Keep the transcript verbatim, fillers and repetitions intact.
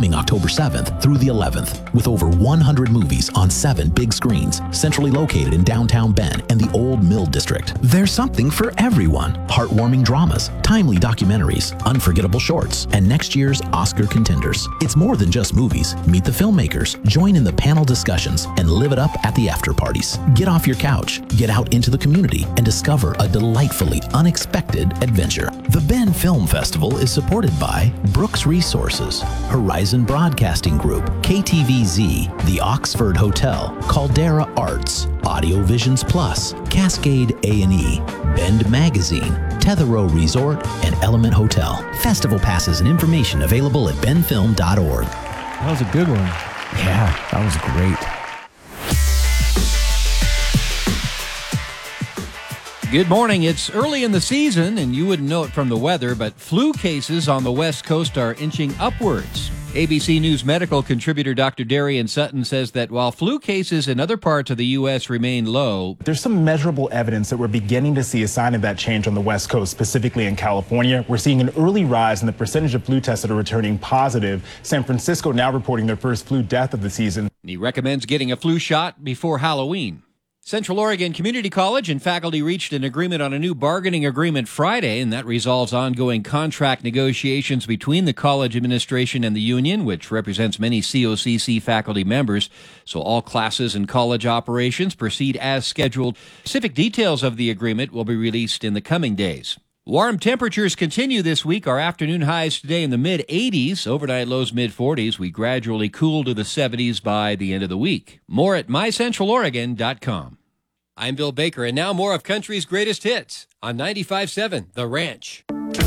coming October seventh through the eleventh, with over one hundred movies on seven big screens, centrally located in downtown Bend and the Old Mill District. There's something for everyone. Heartwarming dramas, timely documentaries, unforgettable shorts, and next year's Oscar contenders. It's more than just movies. Meet the filmmakers, join in the panel discussions, and live it up at the after parties. Get off your couch, get out into the community, and discover a delightfully unexpected adventure. The Bend Film Festival is supported by Brooks Resources, Horizon Broadcasting Group, K T V Z, the Oxford Hotel, Caldera Arts, Audio Visions Plus, Cascade A and E, Bend Magazine, Tetherow Resort, and Element Hotel. Festival passes and information available at bend film dot org. That was a good one. Yeah, that was great. Good morning. It's early in the season, and you wouldn't know it from the weather, but flu cases on the West Coast are inching upwards. A B C News medical contributor Doctor Darian Sutton says that while flu cases in other parts of the U S remain low, there's some measurable evidence that we're beginning to see a sign of that change on the West Coast, specifically in California. We're seeing an early rise in the percentage of flu tests that are returning positive. San Francisco now reporting their first flu death of the season. He recommends getting a flu shot before Halloween. Central Oregon Community College and faculty reached an agreement on a new bargaining agreement Friday, and that resolves ongoing contract negotiations between the college administration and the union, which represents many C O C C faculty members. So all classes and college operations proceed as scheduled. Specific details of the agreement will be released in the coming days. Warm temperatures continue this week. Our afternoon highs today in the mid eighties, overnight lows mid forties. We gradually cool to the seventies by the end of the week. More at my central oregon dot com. I'm Bill Baker, and now more of country's greatest hits on ninety-five point seven The Ranch.